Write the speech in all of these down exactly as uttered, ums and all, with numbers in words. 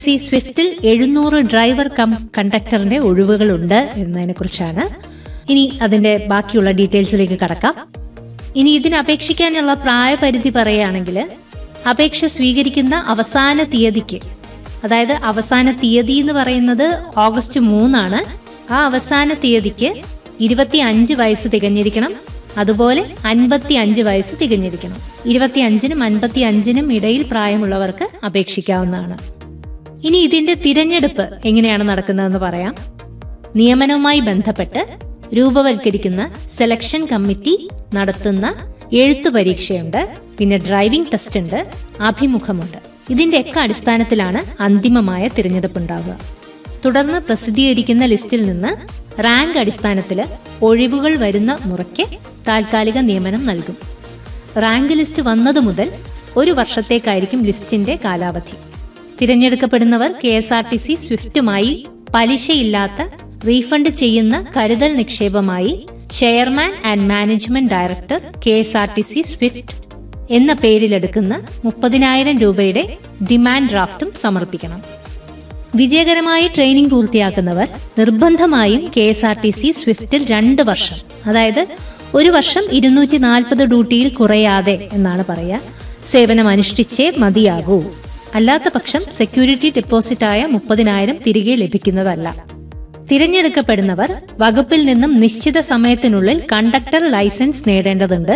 C സ്വിഫ്റ്റിൽ എഴുന്നൂറ് driver cum കണ്ടക്ടറിന്റെ ഒഴിവുകളുണ്ട് എന്നതിനെ കുറിച്ചാണ്. ഇനി അതിന്റെ ബാക്കിയുള്ള ഡീറ്റെയിൽസിലേക്ക് കടക്കാം. ഇനി ഇതിന് അപേക്ഷിക്കാനുള്ള പ്രായപരിധി പറയുകയാണെങ്കിൽ അപേക്ഷ സ്വീകരിക്കുന്ന അവസാന തീയതിക്ക്, അതായത് അവസാന തീയതി എന്ന് പറയുന്നത് ഓഗസ്റ്റ് മൂന്നാണ്. ആ അവസാന തീയതിക്ക് ഇരുപത്തി അഞ്ച് വയസ്സ് തികഞ്ഞിരിക്കണം. അതുപോലെ അൻപത്തി അഞ്ച് വയസ്സ് തികഞ്ഞിരിക്കണം. ഇരുപത്തി അഞ്ചിനും അൻപത്തി അഞ്ചിനും ഇടയിൽ പ്രായമുള്ളവർക്ക് അപേക്ഷിക്കാവുന്നതാണ്. ഇനി ഇതിന്റെ തിരഞ്ഞെടുപ്പ് എങ്ങനെയാണ് നടക്കുന്നതെന്ന് പറയാം. നിയമനവുമായി ബന്ധപ്പെട്ട് രൂപവൽക്കരിക്കുന്ന സെലക്ഷൻ കമ്മിറ്റി നടത്തുന്ന എഴുത്തു പരീക്ഷയുണ്ട്, പിന്നെ ഡ്രൈവിംഗ് ടെസ്റ്റ് ഉണ്ട്, അഭിമുഖമുണ്ട്. ഇതിന്റെയൊക്കെ അടിസ്ഥാനത്തിലാണ് അന്തിമമായ തിരഞ്ഞെടുപ്പ് ഉണ്ടാവുക. തുടർന്ന് പ്രസിദ്ധീകരിക്കുന്ന ലിസ്റ്റിൽ നിന്ന് റാങ്ക് അടിസ്ഥാനത്തിൽ ഒഴിവുകൾ വരുന്ന മുറയ്ക്ക് താൽക്കാലിക നിയമനം നൽകും. റാങ്ക് ലിസ്റ്റ് വന്നതു മുതൽ ഒരു വർഷത്തേക്കായിരിക്കും ലിസ്റ്റിന്റെ കാലാവധി. തിരഞ്ഞെടുക്കപ്പെടുന്നവർ K S R T C സ്വിഫ്റ്റുമായി പലിശയില്ലാത്ത refund ചെയ്യുന്ന കരുതൽ നിക്ഷേപമായി chairman and management director K S R T C Swift എന്ന പേരിലെടുക്കുന്ന മുപ്പതിനായിരം രൂപയുടെ ഡിമാൻഡ് ഡ്രാഫ്റ്റും സമർപ്പിക്കണം. വിജയകരമായി ട്രെയിനിംഗ് പൂർത്തിയാക്കുന്നവർ നിർബന്ധമായും K S R T C സ്വിഫ്റ്റിൽ രണ്ട് വർഷം, അതായത് ഒരു വർഷം ഇരുന്നൂറ്റി നാൽപ്പത് ഡ്യൂട്ടിയിൽ കുറയാതെ എന്നാണ് പറയുക, സേവനം അനുഷ്ഠിച്ചേ മതിയാകൂ. അല്ലാത്ത പക്ഷം സെക്യൂരിറ്റി ഡെപ്പോസിറ്റായ മുപ്പതിനായിരം തിരികെ ലഭിക്കുന്നതല്ല. തിരഞ്ഞെടുക്കപ്പെടുന്നവർ വകുപ്പിൽ നിന്നും നിശ്ചിത സമയത്തിനുള്ളിൽ കണ്ടക്ടർ ലൈസൻസ് നേടേണ്ടതുണ്ട്.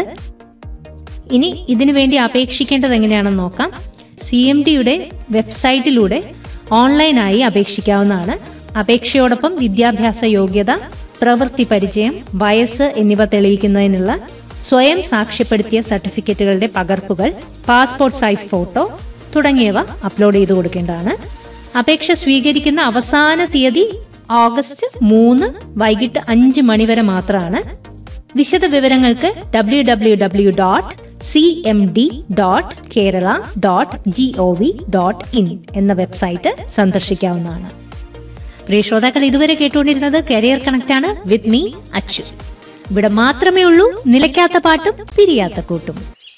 ഇനി ഇതിനു വേണ്ടി അപേക്ഷിക്കേണ്ടത് എങ്ങനെയാണെന്ന് നോക്കാം. സി എം ഡിയുടെ വെബ്സൈറ്റിലൂടെ ഓൺലൈനായി അപേക്ഷിക്കാവുന്നതാണ്. അപേക്ഷയോടൊപ്പം വിദ്യാഭ്യാസ യോഗ്യത, പ്രവൃത്തി പരിചയം, വയസ്സ് എന്നിവ തെളിയിക്കുന്നതിനുള്ള സ്വയം സാക്ഷ്യപ്പെടുത്തിയ സർട്ടിഫിക്കറ്റുകളുടെ പകർപ്പുകൾ, പാസ്പോർട്ട് സൈസ് ഫോട്ടോ തുടങ്ങിയവ അപ്ലോഡ് ചെയ്തു കൊടുക്കേണ്ടതാണ്. അപേക്ഷ സ്വീകരിക്കുന്ന അവസാന തീയതി ഓഗസ്റ്റ് മൂന്ന് വൈകിട്ട് അഞ്ച് മണിവരെ മാത്രമാണ്. വിശദ വിവരങ്ങൾക്ക് W W W dot C M D dot Kerala dot G O V dot in എന്ന വെബ്സൈറ്റ് സന്ദർശിക്കാവുന്നതാണ്. പ്രിയ ശ്രോതാക്കൾ, ഇതുവരെ കേട്ടുകൊണ്ടിരുന്നത് കരിയർ കണക്ട് ആണ് വിത്ത് മീ അച്ചു. ഇവിടെ മാത്രമേ ഉള്ളൂ നിലയ്ക്കാത്ത പാട്ടും പിരിയാത്ത കൂട്ടും.